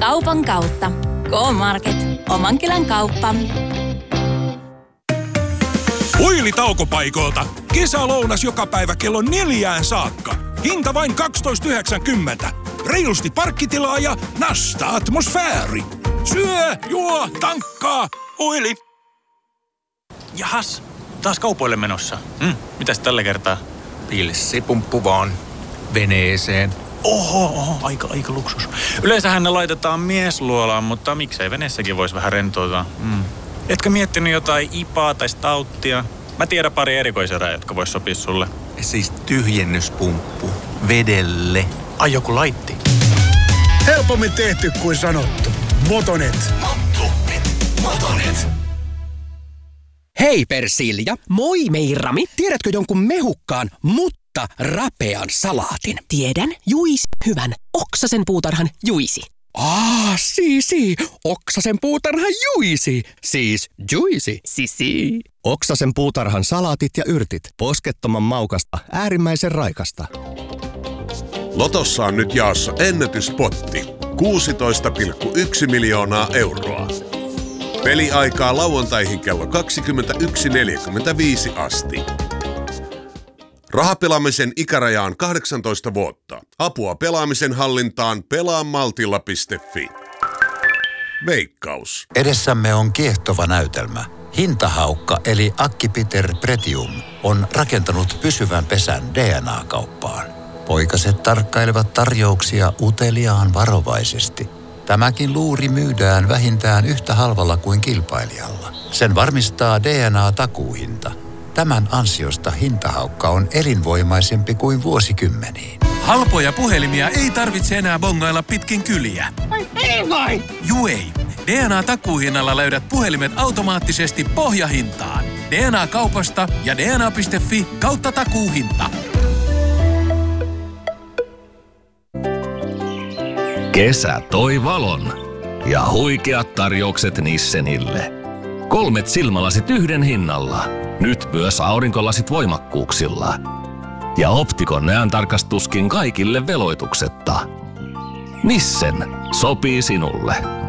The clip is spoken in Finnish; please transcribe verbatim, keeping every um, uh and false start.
kaupan kautta. K-Market. Oman kylän kauppa. Huilitaukopaikolta. Kesälounas joka päivä kello neljään saakka. Hinta vain kaksitoista yhdeksänkymmentä. Reilusti parkkitilaa ja nasta atmosfääri. Syö, juo, tankkaa, huili. Jahas, taas kaupoille menossa. Hmm, mitäs tällä kertaa? Pilssipumppu vaan. Veneeseen. Oho, oho, aika, aika luksus. Yleensähän ne laitetaan miesluolaan, mutta miksei veneessäkin voisi vähän rentoutua. Hmm. Etkö miettinyt jotain ipaa tai stauttia? Mä tiedän pari erikoiserää, jotka vois sopia sulle. Siis tyhjennyspumppu. Vedelle. Ai joku laitti. Helpommin tehty kuin sanottu. Motonet. Motonet. Motonet. Hei Persilja. Moi Meirami. Tiedätkö jonkun mehukkaan, mutta rapean salaatin? Tiedän. Juisi hyvän. Oksasen puutarhan Juisi. Aa, siisi. Oksasen puutarhan Juisi. Siis Juisi. Sisi. Oksasen puutarhan salaatit ja yrtit. Poskettoman maukasta, äärimmäisen raikasta. Lotossa on nyt jaossa ennätyspotti. kuusitoista pilkku yksi miljoonaa euroa. Peliaikaa lauantaihin kello kaksikymmentäyksi neljäkymmentäviisi asti. Rahapelaamisen ikäraja on kahdeksantoista vuotta. Apua pelaamisen hallintaan pelaamaltilla piste fi. Veikkaus. Edessämme on kiehtova näytelmä. Hintahaukka eli Acquipiter Pretium on rakentanut pysyvän pesän D N A-kauppaan. Poikaset tarkkailevat tarjouksia uteliaan varovaisesti. Tämäkin luuri myydään vähintään yhtä halvalla kuin kilpailijalla. Sen varmistaa D N A-takuuhinta. Tämän ansiosta hintahaukka on elinvoimaisempi kuin vuosikymmeniin. Halpoja puhelimia ei tarvitse enää bongailla pitkin kyliä. Ei vai! Juu ei. D N A-takuuhinnalla löydät puhelimet automaattisesti pohjahintaan. D N A-kaupasta ja D N A piste fi kautta takuuhinta. Kesä toi valon ja huikeat tarjoukset Nissenille. Kolmet silmälasit yhden hinnalla. Nyt myös aurinkolasit voimakkuuksilla. Ja Optikon näöntarkastuskin kaikille veloituksetta. Nissen sopii sinulle.